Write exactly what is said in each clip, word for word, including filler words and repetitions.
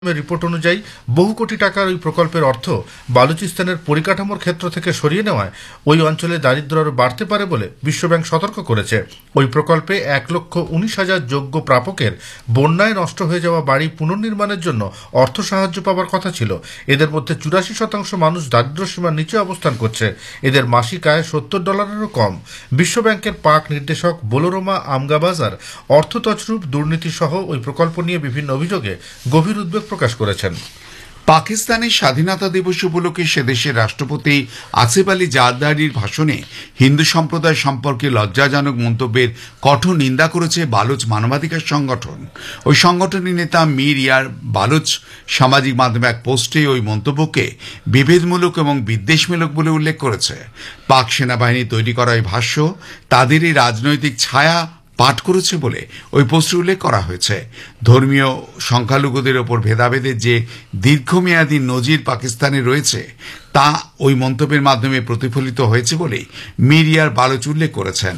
Report অনুযায়ী বহু কোটি টাকার ওই প্রকল্পের অর্থ বালুচিস্তানের পরিকাঠামোর ক্ষেত্র থেকে সরিয়ে নেওয়ায় ওই অঞ্চলে দারিদ্র্য আরও বাড়তে পারে বলে বিশ্বব্যাংক সতর্ক করেছে। ওই প্রকল্পে এক লক্ষ উনিশ হাজার যোগ্য প্রাপকের বন্যায় নষ্ট হয়ে যাওয়া বাড়ি পুনর্নির্মাণের জন্য অর্থ সাহায্য পাওয়ার কথা ছিল। এদের মধ্যে চুরাশি শতাংশ মানুষ দারিদ্র্য সীমার নিচে অবস্থান করছে। এদের মাসিক আয় সত্তর ডলারেরও কম। বিশ্বব্যাংকের পাক নির্দেশক বোলোরোমা আমগাবাজার অর্থ তছরূপ, দুর্নীতি সহ ওই প্রকল্প নিয়ে বিভিন্ন অভিযোগে গভীর উদ্বেগ প্রকাশ করেছেন। পাকিস্তানের স্বাধীনতা দিবস উপলক্ষে সে দেশের রাষ্ট্রপতি আসিফ আলী জারদারির ভাষণে হিন্দু সম্প্রদায় সম্পর্কে লজ্জাজনক মন্তব্যের কঠোর নিন্দা করেছে বালুচ মানবাধিকার সংগঠন। ওই সংগঠনের নেতা মীর ইয়ার বালুচ সামাজিক মাধ্যমে এক পোস্টে ওই মন্তব্যকে বিভেদমূলক এবং বিদ্বেষমূলক বলে উল্লেখ করেছে। পাক সেনাবাহিনী তৈরি করা এই ভাষ্য তাদেরই রাজনৈতিক ছায়া পাঠ করেছে বলে ওই পোস্টে উল্লেখ করা হয়েছে। ধর্মীয় সংখ্যালঘুদের ওপর ভেদাভেদের যে দীর্ঘমেয়াদী নজির পাকিস্তানে রয়েছে তা ওই মন্তব্যের মাধ্যমে প্রতিফলিত হয়েছে বলে মীর ইয়ার বালুচ উল্লেখ করেছেন।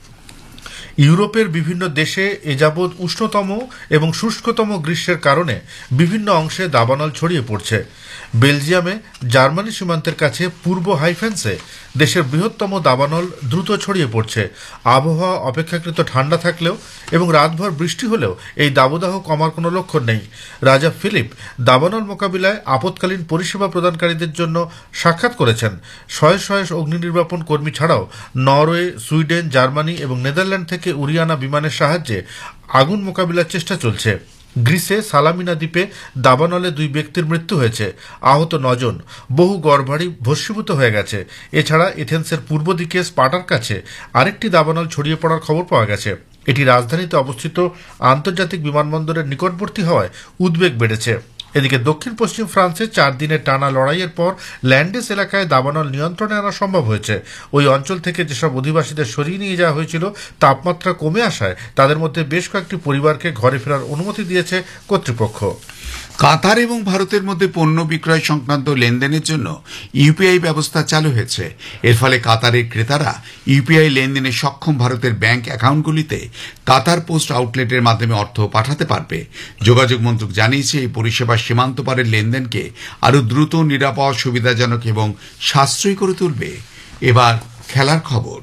ইউরোপের বিভিন্ন দেশে এ যাবৎ উষ্ণতম এবং শুষ্কতম গ্রীষ্মের কারণে বিভিন্ন অংশে দাবানল ছড়িয়ে পড়ছে। বেলজিয়ামে জার্মানি সীমান্তের কাছে পূর্ব হাইফেন্সে দেশের বৃহত্তম দাবানল দ্রুত ছড়িয়ে পড়ছে। আবহাওয়া অপেক্ষাকৃত ঠান্ডা থাকলেও এবং রাতভর বৃষ্টি হলেও এই দাবদাহ কমার কোনো লক্ষণ নেই। রাজা ফিলিপ দাবানল মোকাবিলায় আপৎকালীন পরিষেবা প্রদানকারীদের জন্য সাক্ষাৎ করেছেন। শয়ে শয়ে অগ্নি নির্বাপন কর্মী ছাড়াও নরওয়ে, সুইডেন, জার্মানি এবং নেদারল্যান্ড থেকে উড়িয়ে বিমানের সাহায্যে আগুন মোকাবিলার চেষ্টা চলছে। গ্রিসে সালামিনা দ্বীপে দাবানলে দুই ব্যক্তির মৃত্যু হয়েছে, আহত নজন, বহু গড়বাড়ি ভস্মীভূত হয়ে গেছে। এছাড়া এথেন্সের পূর্ব দিকে স্পার্টার কাছে আরেকটি দাবানল ছড়িয়ে পড়ার খবর পাওয়া গেছে। এটি রাজধানীতে অবস্থিত আন্তর্জাতিক বিমানবন্দরের নিকটবর্তী হওয়ায় উদ্বেগ বেড়েছে। এদিকে দক্ষিণ পশ্চিম ফ্রান্সে চার দিনের টানা লড়াইয়ের পর ল্যান্ডেস এলাকায় দাবানল নিয়ন্ত্রণে আনা সম্ভব হয়েছে। ওই অঞ্চল থেকে যেসব অধিবাসীদের সরিয়ে নিয়ে যাওয়া হয়েছিল তাপমাত্রা কমে আসায় তাদের মধ্যে বেশ কয়েকটি পরিবারকে ঘরে ফেরার অনুমতি দিয়েছে কর্তৃপক্ষ। কাতার এবং ভারতের মধ্যে পণ্য বিক্রয় সংক্রান্ত লেনদেনের জন্য ইউপিআই ব্যবস্থা চালু হয়েছে। এর ফলে কাতারের ক্রেতারা ইউপিআই লেনদেনে সক্ষম ভারতের ব্যাংক অ্যাকাউন্টগুলিতে কাতার পোস্ট আউটলেটের মাধ্যমে অর্থ পাঠাতে পারবে। যোগাযোগ মন্ত্রক জানিয়েছে এই পরিষেবা সীমান্ত পারের লেনদেনকে আরও দ্রুত, নিরাপদ, সুবিধাজনক এবং সাশ্রয়ী করে তুলবে। এবার খেলার খবর।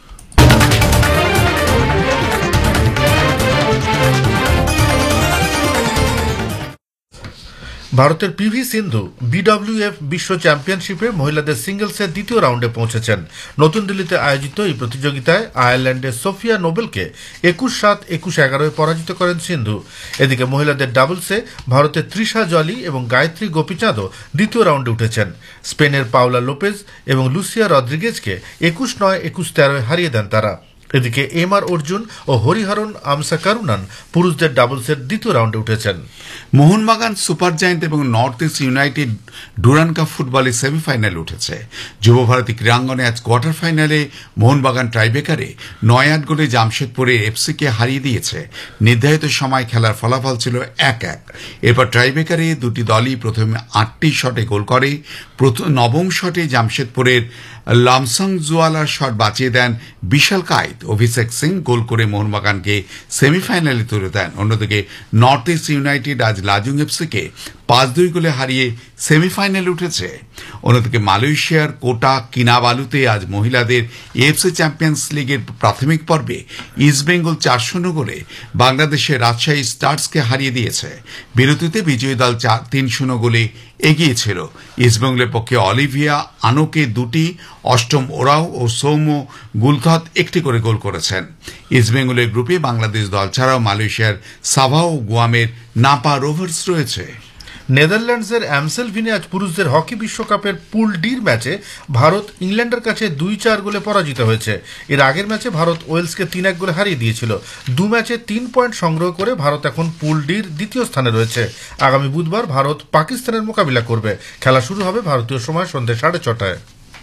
ভারতের পিভি সিন্ধু বিডব্লিউএফ বিশ্ব চ্যাম্পিয়নশিপে মহিলাদের সিঙ্গলসের দ্বিতীয় রাউন্ডে পৌঁছেছেন। নতুন দিল্লিতে আয়োজিত এই প্রতিযোগিতায় আয়ারল্যান্ডের সোফিয়া নোবেলকে একুশ সাত একুশ এগারোয় পরাজিত করেন সিন্ধু। এদিকে মহিলাদের ডাবলসে ভারতের তৃষা জলি এবং গায়ত্রী গোপীচাঁদও দ্বিতীয় রাউন্ডে উঠেছেন। স্পেনের পাওলা লোপেজ এবং লুসিয়া রদ্রিগেজকে একুশ নয় একুশ তেরোয় হারিয়ে দেন তারা। এদিকে এম আর অর্জুন ও হরিহরন আমসাকারুনান পুরুষদের ডাবলসের দ্বিতীয় রাউন্ডে উঠেছেন। মোহনবাগান সুপার জায়েন্ট এবং north east United Durand cup ফুটবলে সেমিফাইনালে উঠেছে। যুবভারতী ক্রীড়াঙ্গনে আজ কোয়ার্টার ফাইনালে মোহনবাগান টাইব্রেকারে নয় আট গোলে জামশেদপুরের এফসিকে হারিয়ে দিয়েছে। নির্ধারিত সময় খেলার ফলাফল ছিল এক এক। এরপর টাইব্রেকারে দুটি দলই প্রথমে আটটি শটে গোল করে। প্রথম নবম শটে জামশেদপুরের লামসাং জুয়ালার শট বাঁচিয়ে দেন বিশাল কায়েত। অভিষেক সিং গোল করে মোহনবাগানকে সেমিফাইনালে তুলে দেন। অন্যদিকে নর্থ ইস্ট ইউনাইটেড আজ লাজুং এফসিকে পাঁচ দুই গোলে হারিয়ে সেমিফাইনালে উঠেছে। অন্যদিকে মালয়েশিয়ার কোটা কিনাবালুতে আজ মহিলাদের এএফসি চ্যাম্পিয়ন্স লিগের প্রাথমিক পর্বে ইস্টবেঙ্গল চার শূন্য গোলে বাংলাদেশের রাজশাহী স্টার্সকে হারিয়ে দিয়েছে। বিরতিতে বিজয়ী দল চার তিন শূন্য গোলে এগিয়েছিল। ইস্টবেঙ্গলের পক্ষে অলিভিয়া আনোকে দুটি, অষ্টম ওরাও ও সৌম্য গুলথত একটি করে গোল করেছেন। ইস্টবেঙ্গলের গ্রুপে বাংলাদেশ দল ছাড়াও মালয়েশিয়ার সাভা ও গুয়ামের নাপা রোভার্স রয়েছে। নেদারল্যান্ডসের অ্যামসেলভিনে আজ পুরুষদের হকি বিশ্বকাপের পুল ডির ম্যাচে ভারত ইংল্যান্ডের কাছে দুই চার গোলে পরাজিত হয়েছে। এর আগের ম্যাচে ভারত ওয়েলসকে তিন এক গোলে হারিয়ে দিয়েছিল। দু ম্যাচে তিন পয়েন্ট সংগ্রহ করে ভারত এখন পুল ডির দ্বিতীয় স্থানে রয়েছে। আগামী বুধবার ভারত পাকিস্তানের মোকাবিলা করবে। খেলা শুরু হবে ভারতীয় সময় সন্ধ্যে সাড়ে ছটায়।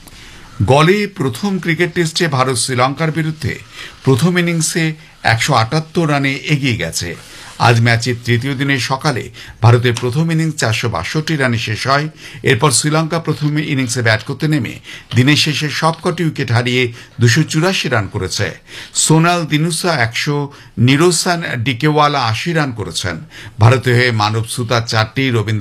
গলে প্রথম ক্রিকেট টেস্টে ভারত শ্রীলঙ্কার বিরুদ্ধে প্রথম ইনিংসে একশো আটাত্তর রানে এগিয়ে গেছে। আজ ম্যাচের তৃতীয় দিনের সকালে ভারতের প্রথম ইনিংস চারশো বাষট্টি রানে শেষ হয়। এরপর শ্রীলঙ্কা প্রথম ইনিংসে ব্যাট করতে নেমে দিনের শেষে সবকটি উইকেট হারিয়ে দুশো চুরাশি রান করেছে। সোনাল দিনুসা একশো, নিরোসান ডিকেওয়ালা আশি রান করেছেন। ভারতের হয়ে মানব সুতার চারটি, রবীন্দ্র